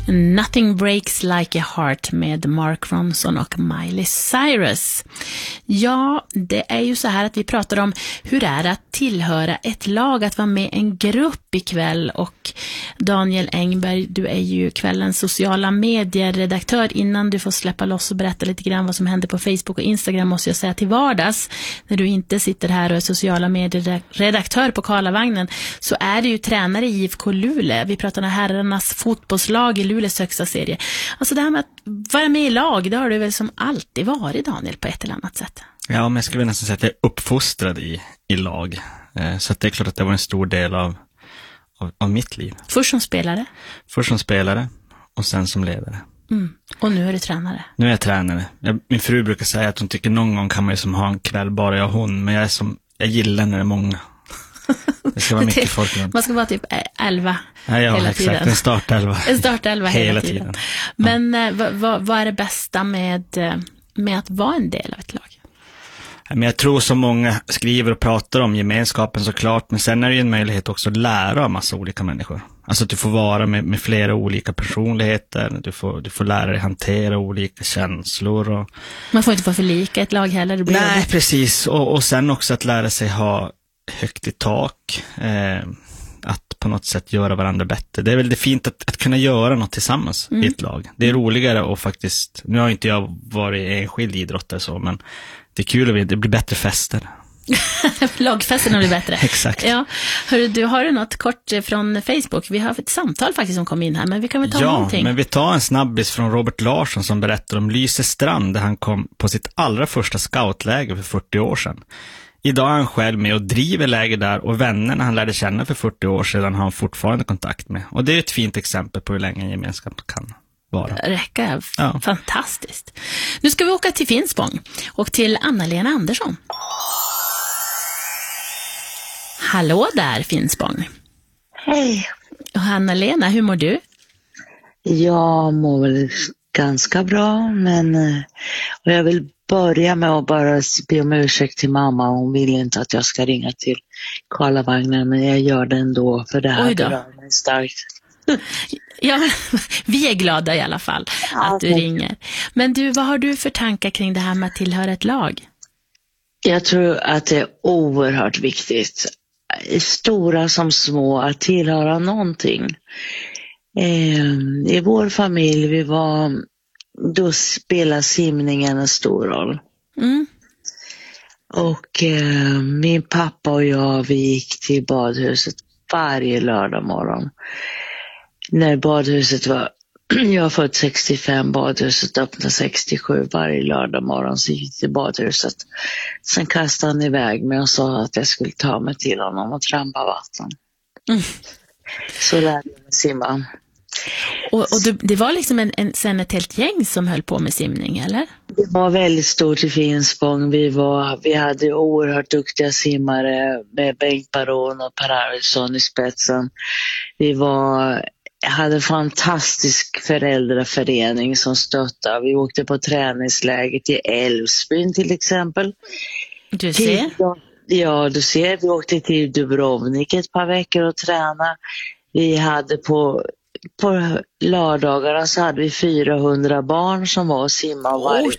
Nothing Breaks Like a Heart med Mark Ronson och Miley Cyrus. Ja, det är ju så här att vi pratar om hur det är att tillhöra ett lag, att vara med i en grupp ikväll. Och Daniel Engberg, du är ju kvällens sociala medieredaktör. Innan du får släppa loss och berätta lite grann vad som händer på Facebook och Instagram, måste jag säga till vardags, när du inte sitter här och är sociala medieredaktör på Karlavagnen, så är det ju tränare i IFK Luleå. Vi pratar om herrarnas fotbollslag i Luleås högsta serie. Alltså det här med att vara med i lag, det har du väl som alltid varit, Daniel, på ett eller annat sätt? Ja, men jag skulle nästan säga att jag är uppfostrad i lag. Så att det är klart att det var en stor del av mitt liv. Först som spelare? Först som spelare och sen som ledare. Mm. Och nu är du tränare? Nu är jag tränare. Min fru brukar säga att hon tycker någon gång kan man ju som ha en kväll bara jag och hon. Men jag gillar när det är många. Det ska vara mycket folk runt. Man ska vara typ 11 ja, hela exakt. tiden. En startelva. En startelva hela tiden. Men vad är det bästa med att vara en del av ett lag? Men jag tror så många skriver och pratar om gemenskapen såklart. Men sen är det ju en möjlighet också att lära av massa olika människor. Alltså att du får vara med flera olika personligheter. Du får lära dig hantera olika känslor. Och... Man får inte vara för lika ett lag heller. Nej, precis. Och sen också att lära sig ha högt i tak. Att på något sätt göra varandra bättre. Det är väl det fint att kunna göra något tillsammans i ett lag. Det är roligare och faktiskt, nu har inte jag varit enskild idrottare så, men det är kul att det blir bättre fester. Lagfesterna blir bättre. Exakt. Ja. Hörru, har du något kort från Facebook? Vi har ett samtal faktiskt som kom in här, men vi kan väl ta någonting. Ja, men vi tar en snabbis från Robert Larsson som berättar om Lysestrand där han kom på sitt allra första scoutläger för 40 år sedan. Idag är han själv med och driver läger där och vännerna han lärde känna för 40 år sedan har han fortfarande kontakt med. Och det är ett fint exempel på hur länge en gemenskap kan vara. Räcka, ja. Fantastiskt. Nu ska vi åka till Finspång och till Anna-Lena Andersson. Hallå där, Finspång. Hej. Och Anna-Lena, hur mår du? Jag mår väl ganska bra, men och jag vill börja med att bara be om ursäkt till mamma. Hon vill inte att jag ska ringa till Karlavagnen, men jag gör det ändå för det här berör mig starkt. Ja, vi är glada i alla fall att du ringer. Men du, vad har du för tankar kring det här med att tillhöra ett lag? Jag tror att det är oerhört viktigt, stora som små, att tillhöra någonting. I vår familj, då spelar simningen en stor roll. Mm. Och min pappa och vi gick till badhuset varje lördag morgon. När badhuset var, jag har fått 65, badhuset öppnade 67, varje lördag morgon så gick jag till badhuset. Sen kastade han iväg mig och sa att jag skulle ta mig till honom och trampa vatten. Mm. Så lärde jag mig simma. Och det var liksom sen ett helt gäng som höll på med simning, eller? Det var väldigt stort i Finspång. Vi hade oerhört duktiga simmare med Bengt Baron och Per Arvidsson i spetsen. Hade en fantastisk föräldraförening som stöttade. Vi åkte på träningsläger till Älvsbyn till exempel. Du ser? Ja, du ser. Vi åkte till Dubrovnik ett par veckor och tränade. Vi hade på lördagarna så hade vi 400 barn som var och simmade varje.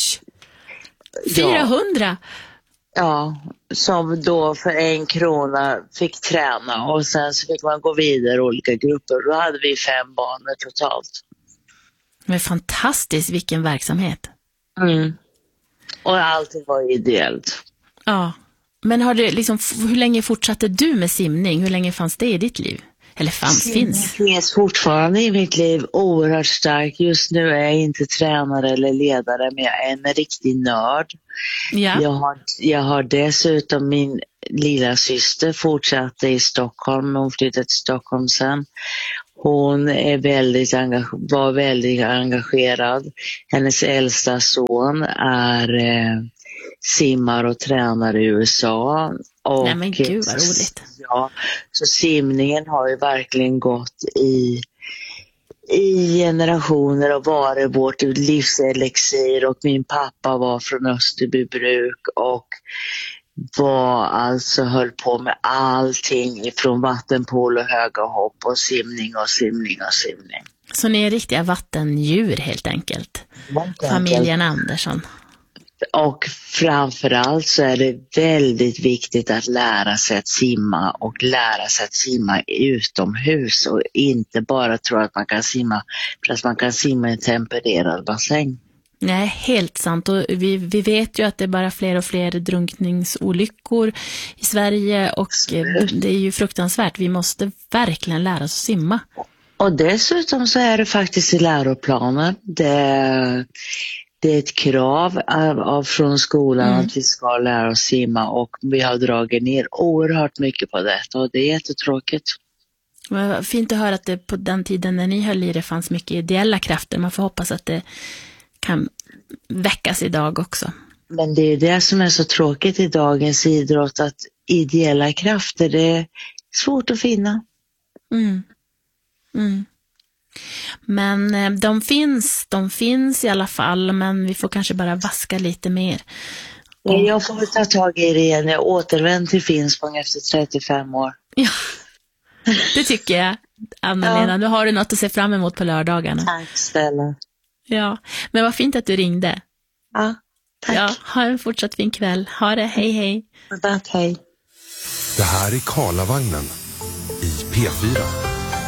400? Ja, som då för 1 krona fick träna och sen så fick man gå vidare i olika grupper. Då hade vi 5 barn totalt. Men fantastiskt, vilken verksamhet. Mm. Och allting var ideellt. Ja, men hur länge fortsatte du med simning? Hur länge fanns det i ditt liv? Eller finns fortfarande i mitt liv oerhört starkt. Just nu är jag inte tränare eller ledare, men jag är en riktig nörd. Ja. Jag har dessutom min lilla syster fortsatte i Stockholm. Hon flyttade till Stockholm sen. Hon var väldigt engagerad. Hennes äldsta son är simmar och tränar i USA. Och nej men gud vad roligt. Ja, så simningen har ju verkligen gått i generationer och varit vårt livselixir. Och min pappa var från Österbybruk och höll på med allting från vattenpolo, höga hopp och simning. Så ni är riktiga vattendjur helt enkelt. Familjen Andersson. Och framförallt så är det väldigt viktigt att lära sig att simma och lära sig att simma utomhus och inte bara tro att man kan simma för att man kan simma i en tempererad bassäng. Nej, helt sant. Och vi vet ju att det är bara fler och fler drunkningsolyckor i Sverige och det är ju fruktansvärt. Vi måste verkligen lära oss att simma. Och dessutom så är det faktiskt i läroplanen. Det är ett krav från skolan att vi ska lära oss simma och vi har dragit ner oerhört mycket på det och det är jättetråkigt. Men fint att höra att det på den tiden när ni höll i det fanns mycket ideella krafter. Man får hoppas att det kan väckas idag också. Men det är det som är så tråkigt i dagens idrott, att ideella krafter, det är svårt att finna. Men de finns i alla fall, men vi får kanske bara vaska lite mer. Jag får ta tag i det igen. Jag återvänder till Finspång efter 35 år. Ja, det tycker jag, Anna-Lena. Nu har du något att se fram emot på lördagarna. Tack, Stella. Ja, men vad fint att du ringde. Ja, tack. Ja, ha en fortsatt fin kväll. Ha det, hej hej. Hej. Det här är Karlavagnen i P4.